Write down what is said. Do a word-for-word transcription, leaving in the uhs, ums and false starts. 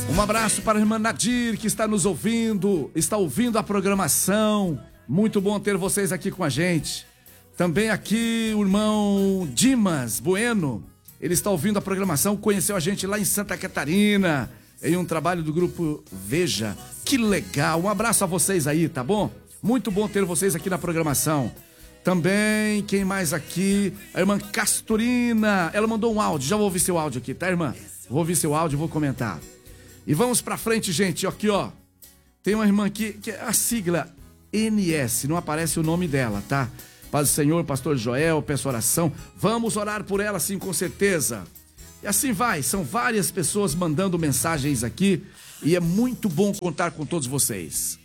Um abraço para a irmã Nadir, que está nos ouvindo, está ouvindo a programação. Muito bom ter vocês aqui com a gente. Também aqui o irmão Dimas Bueno, ele está ouvindo a programação, conheceu a gente lá em Santa Catarina, em um trabalho do grupo Veja. Que legal, um abraço a vocês aí, tá bom? Muito bom ter vocês aqui na programação. Também, quem mais aqui? A irmã Castorina, ela mandou um áudio, já vou ouvir seu áudio aqui, tá, irmã? Vou ouvir seu áudio e vou comentar. E vamos pra frente, gente, aqui, ó. Tem uma irmã aqui, que é a sigla N S, não aparece o nome dela, tá? Paz do Senhor, pastor Joel, peço oração. Vamos orar por ela, sim, com certeza. E assim vai, são várias pessoas mandando mensagens aqui e é muito bom contar com todos vocês.